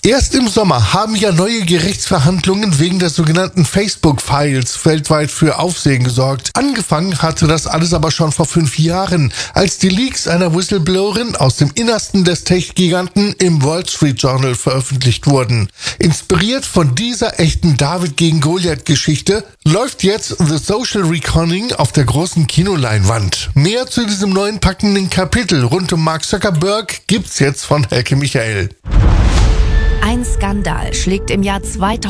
Erst im Sommer haben ja neue Gerichtsverhandlungen wegen der sogenannten Facebook-Files weltweit für Aufsehen gesorgt. Angefangen hatte das alles aber schon vor 5 Jahren, als die Leaks einer Whistleblowerin aus dem Innersten des Tech-Giganten im Wall Street Journal veröffentlicht wurden. Inspiriert von dieser echten David gegen Goliath-Geschichte läuft jetzt The Social Reckoning auf der großen Kinoleinwand. Mehr zu diesem neuen packenden Kapitel rund um Mark Zuckerberg gibt's jetzt von Helke Michael. Ein Skandal schlägt im Jahr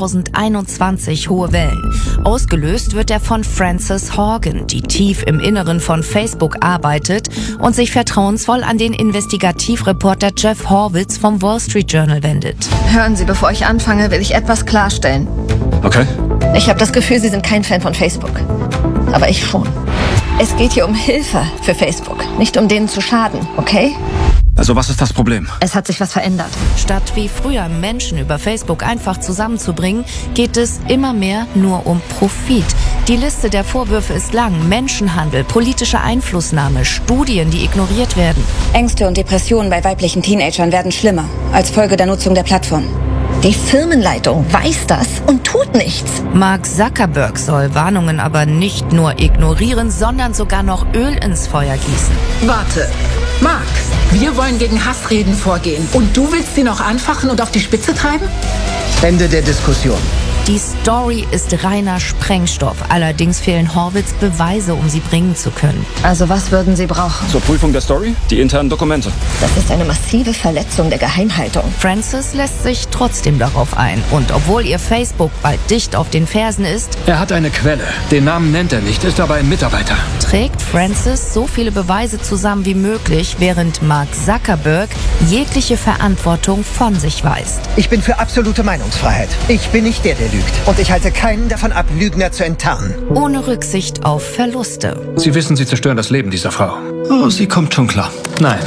2021 hohe Wellen. Ausgelöst wird er von Frances Haugen, die tief im Inneren von Facebook arbeitet und sich vertrauensvoll an den Investigativreporter Jeff Horwitz vom Wall Street Journal wendet. Hören Sie, bevor ich anfange, will ich etwas klarstellen. Okay. Ich habe das Gefühl, Sie sind kein Fan von Facebook. Aber ich schon. Es geht hier um Hilfe für Facebook, nicht um denen zu schaden, okay? Also was ist das Problem? Es hat sich was verändert. Statt wie früher Menschen über Facebook einfach zusammenzubringen, geht es immer mehr nur um Profit. Die Liste der Vorwürfe ist lang. Menschenhandel, politische Einflussnahme, Studien, die ignoriert werden. Ängste und Depressionen bei weiblichen Teenagern werden schlimmer als Folge der Nutzung der Plattform. Die Firmenleitung weiß das und tut nichts. Mark Zuckerberg soll Warnungen aber nicht nur ignorieren, sondern sogar noch Öl ins Feuer gießen. Warte. Mark, wir wollen gegen Hassreden vorgehen. Und du willst sie noch anfachen und auf die Spitze treiben? Ende der Diskussion. Die Story ist reiner Sprengstoff. Allerdings fehlen Horwitz Beweise, um sie bringen zu können. Also was würden Sie brauchen? Zur Prüfung der Story? Die internen Dokumente. Das ist eine massive Verletzung der Geheimhaltung. Frances lässt sich trotzdem darauf ein. Und obwohl ihr Facebook bald dicht auf den Fersen ist, er hat eine Quelle. Den Namen nennt er nicht, ist aber ein Mitarbeiter. Trägt Frances so viele Beweise zusammen wie möglich, während Mark Zuckerberg jegliche Verantwortung von sich weist. Ich bin für absolute Meinungsfreiheit. Ich bin nicht der lügt. Und ich halte keinen davon ab, Lügner zu enttarnen. Ohne Rücksicht auf Verluste. Sie wissen, Sie zerstören das Leben dieser Frau. Oh, sie kommt schon klar. Nein.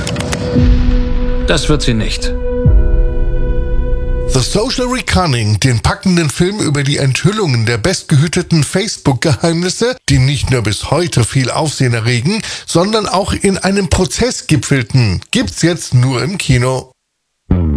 Das wird sie nicht. The Social Reckoning, den packenden Film über die Enthüllungen der bestgehüteten Facebook-Geheimnisse, die nicht nur bis heute viel Aufsehen erregen, sondern auch in einem Prozess gipfelten, gibt's jetzt nur im Kino.